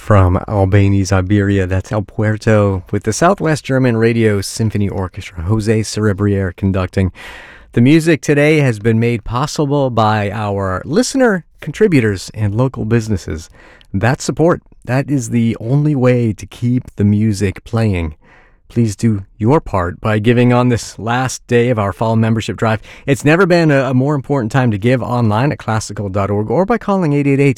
From Albanies, Iberia, that's El Puerto, with the Southwest German Radio Symphony Orchestra, Jose Cerebriere conducting. The music today has been made possible by our listener contributors and local businesses. That support, that is the only way to keep the music playing. Please do your part by giving on this last day of our fall membership drive. It's never been a more important time to give online at classical.org or by calling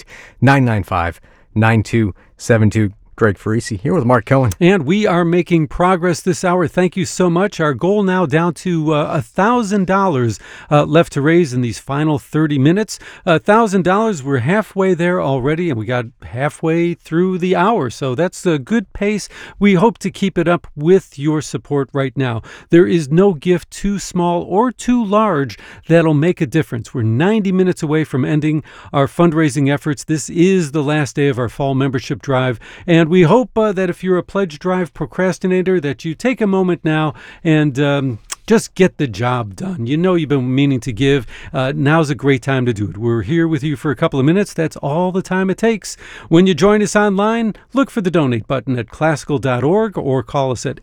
888-995-9272. Greg Farisi here with Mark Cohen. And we are making progress this hour. Thank you so much. Our goal now down to $1,000 left to raise in these final 30 minutes. $1,000, we're halfway there already, and we got halfway through the hour. So that's a good pace. We hope to keep it up with your support right now. There is no gift too small or too large that'll make a difference. We're 90 minutes away from ending our fundraising efforts. This is the last day of our fall membership drive, and we hope that if you're a pledge drive procrastinator, that you take a moment now and just get the job done. You know you've been meaning to give. Now's a great time to do it. We're here with you for a couple of minutes. That's all the time it takes. When you join us online, look for the donate button at classical.org or call us at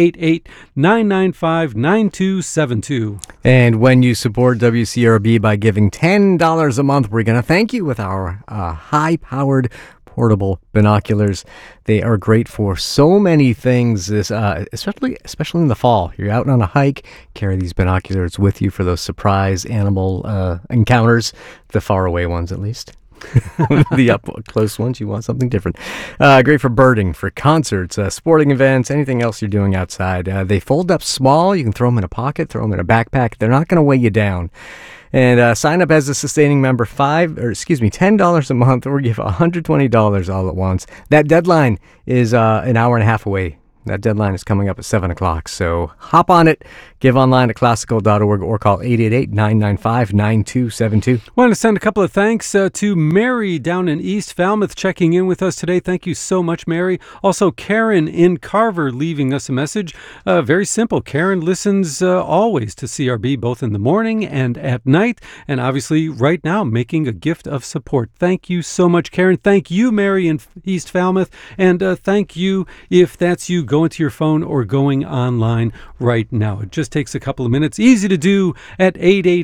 888-995-9272. And when you support WCRB by giving $10 a month, we're going to thank you with our high-powered portable binoculars. They are great for so many things, especially in the fall. You're out on a hike, carry these binoculars with you for those surprise animal encounters, the faraway ones at least. The up-close ones, you want something different. Great for birding, for concerts, sporting events, anything else you're doing outside. They fold up small. You can throw them in a pocket, throw them in a backpack. They're not going to weigh you down. And sign up as a sustaining member, $10 a month, or give $120 all at once. That deadline is an hour and a half away. That deadline is coming up at 7 o'clock. So hop on it, give online at classical.org or call 888-995-9272. I want to send a couple of thanks to Mary down in East Falmouth checking in with us today. Thank you so much, Mary. Also, Karen in Carver leaving us a message. Very simple. Karen listens always to CRB, both in the morning and at night. And obviously, right now, making a gift of support. Thank you so much, Karen. Thank you, Mary in East Falmouth. And thank you, if that's you, go into your phone or going online right now. It just takes a couple of minutes. Easy to do at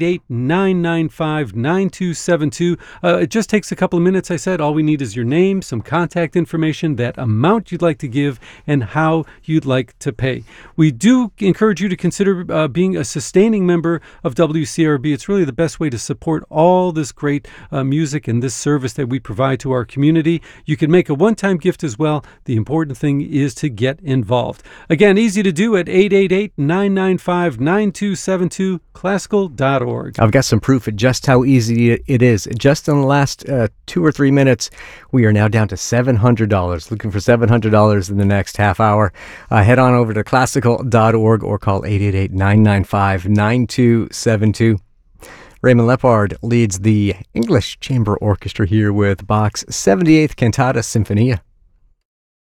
888-995-9272. It just takes a couple of minutes. I said all we need is your name, some contact information, that amount you'd like to give, and how you'd like to pay. We do encourage you to consider being a sustaining member of WCRB. It's really the best way to support all this great music and this service that we provide to our community. You can make a one-time gift as well. The important thing is to get involved. Again, easy to do at 888-995-9272, classical.org. I've got some proof of just how easy it is. Just in the last 2 or 3 minutes, we are now down to $700. Looking for $700 in the next half hour. Head on over to classical.org or call 888-995-9272. Raymond Lepard leads the English Chamber Orchestra here with Bach's 78th Cantata Sinfonia.